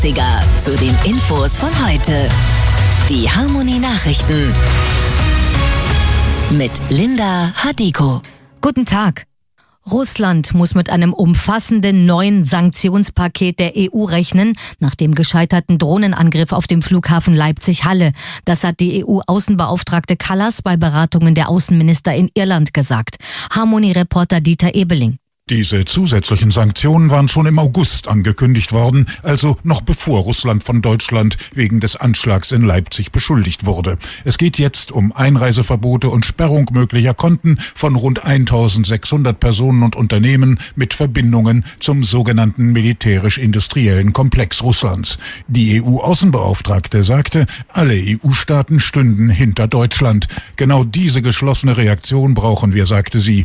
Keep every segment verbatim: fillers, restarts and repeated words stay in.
Zu den Infos von heute. Die Harmony Nachrichten mit Linda Hadiko. Guten Tag. Russland muss mit einem umfassenden neuen Sanktionspaket der E U rechnen, nach dem gescheiterten Drohnenangriff auf dem Flughafen Leipzig-Halle. Das hat die E U-Außenbeauftragte Kallas bei Beratungen der Außenminister in Irland gesagt. Harmony-Reporter Dieter Ebeling. Diese zusätzlichen Sanktionen waren schon im August angekündigt worden, also noch bevor Russland von Deutschland wegen des Anschlags in Leipzig beschuldigt wurde. Es geht jetzt um Einreiseverbote und Sperrung möglicher Konten von rund eintausendsechshundert Personen und Unternehmen mit Verbindungen zum sogenannten militärisch-industriellen Komplex Russlands. Die E U-Außenbeauftragte sagte, alle E U-Staaten stünden hinter Deutschland. Genau diese geschlossene Reaktion brauchen wir, sagte sie.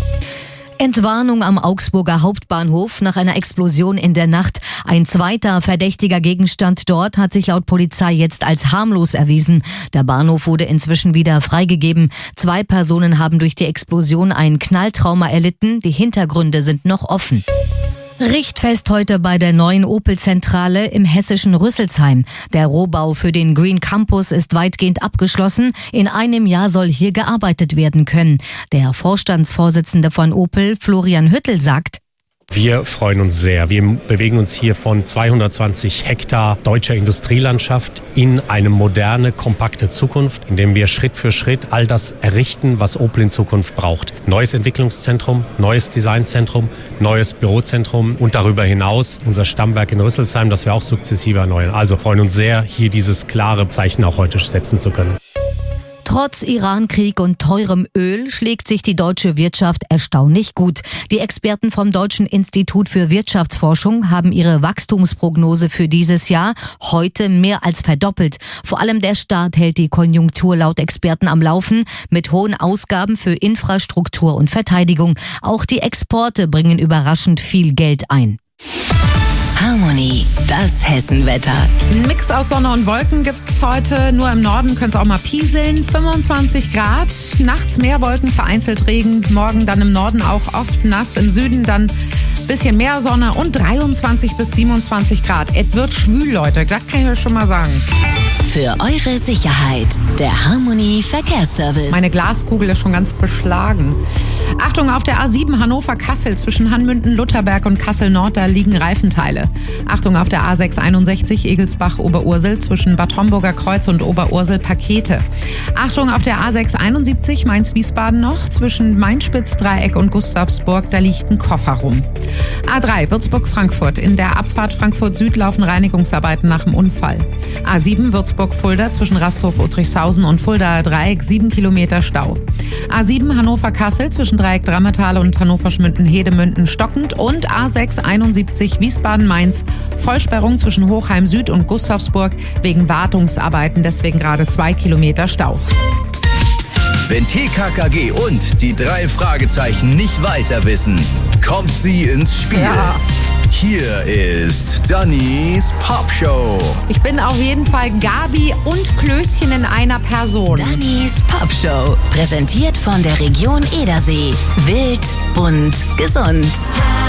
Entwarnung am Augsburger Hauptbahnhof nach einer Explosion in der Nacht. Ein zweiter verdächtiger Gegenstand dort hat sich laut Polizei jetzt als harmlos erwiesen. Der Bahnhof wurde inzwischen wieder freigegeben. Zwei Personen haben durch die Explosion ein Knalltrauma erlitten. Die Hintergründe sind noch offen. Richtfest heute bei der neuen Opel-Zentrale im hessischen Rüsselsheim. Der Rohbau für den Green Campus ist weitgehend abgeschlossen. In einem Jahr soll hier gearbeitet werden können. Der Vorstandsvorsitzende von Opel, Florian Hüttel, sagt: Wir freuen uns sehr. Wir bewegen uns hier von zweihundertzwanzig Hektar deutscher Industrielandschaft in eine moderne, kompakte Zukunft, in der wir Schritt für Schritt all das errichten, was Opel in Zukunft braucht. Neues Entwicklungszentrum, neues Designzentrum, neues Bürozentrum und darüber hinaus unser Stammwerk in Rüsselsheim, das wir auch sukzessive erneuern. Also freuen uns sehr, hier dieses klare Zeichen auch heute setzen zu können. Trotz Iran-Krieg und teurem Öl schlägt sich die deutsche Wirtschaft erstaunlich gut. Die Experten vom Deutschen Institut für Wirtschaftsforschung haben ihre Wachstumsprognose für dieses Jahr heute mehr als verdoppelt. Vor allem der Staat hält die Konjunktur laut Experten am Laufen mit hohen Ausgaben für Infrastruktur und Verteidigung. Auch die Exporte bringen überraschend viel Geld ein. Harmony, das Hessenwetter. Ein Mix aus Sonne und Wolken gibt's heute. Nur im Norden können es auch mal pieseln. fünfundzwanzig Grad. Nachts mehr Wolken, vereinzelt Regen. Morgen dann im Norden auch oft nass. Im Süden dann bisschen mehr Sonne und dreiundzwanzig bis siebenundzwanzig Grad. Es wird schwül, Leute. Das kann ich euch schon mal sagen. Für eure Sicherheit, der Harmony Verkehrsservice. Meine Glaskugel ist schon ganz beschlagen. Achtung, auf der A sieben Hannover-Kassel zwischen Hanmünden, Lutherberg und Kassel-Nord, da liegen Reifenteile. Achtung, auf der A sechs einundsechzig Egelsbach-Oberursel zwischen Bad Homburger Kreuz und Oberursel Pakete. Achtung, auf der A sechs einundsiebzig Mainz-Wiesbaden noch zwischen Mainspitz-Dreieck und Gustavsburg, da liegt ein Koffer rum. A drei Würzburg-Frankfurt. In der Abfahrt Frankfurt Süd laufen Reinigungsarbeiten nach dem Unfall. A sieben Würzburg-Fulda zwischen Rasthof-Uttrichshausen und Fuldaer Dreieck, sieben Kilometer Stau. A sieben Hannover-Kassel zwischen Dreieck Drammetal und Hannover-Schmünden-Hedemünden stockend und A sechs einundsiebzig Wiesbaden-Mainz. Vollsperrung zwischen Hochheim Süd und Gustavsburg wegen Wartungsarbeiten, deswegen gerade zwei Kilometer Stau. Wenn T K K G und die drei Fragezeichen nicht weiter wissen, kommt sie ins Spiel. Ja. Hier ist Dannys Popshow. Ich bin auf jeden Fall Gabi und Klößchen in einer Person. Dannys Popshow, präsentiert von der Region Edersee. Wild, bunt, gesund.